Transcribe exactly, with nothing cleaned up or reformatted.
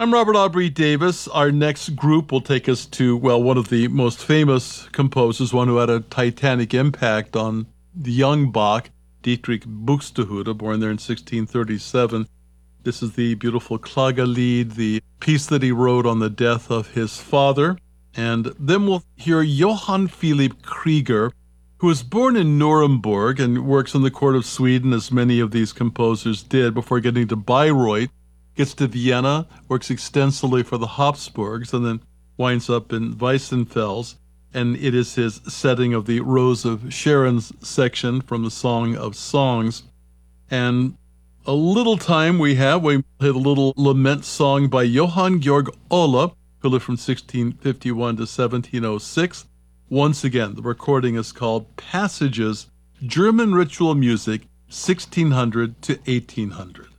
I'm Robert Aubrey Davis. Our next group will take us to, well, one of the most famous composers, one who had a titanic impact on the young Bach, Dietrich Buxtehude, born there in sixteen thirty-seven. This is the beautiful Klagelied, the piece that he wrote on the death of his father. And then we'll hear Johann Philipp Krieger, who was born in Nuremberg and works in the court of Sweden, as many of these composers did, before getting to Bayreuth, gets to Vienna, works extensively for the Habsburgs, and then winds up in Weissenfels. And it is his setting of the Rose of Sharon's section from the Song of Songs. And a little time we have, we have a little lament song by Johann Georg Ohle, who lived from sixteen fifty-one to seventeen oh six. Once again, the recording is called Passages, German Ritual Music, sixteen hundred to eighteen hundred.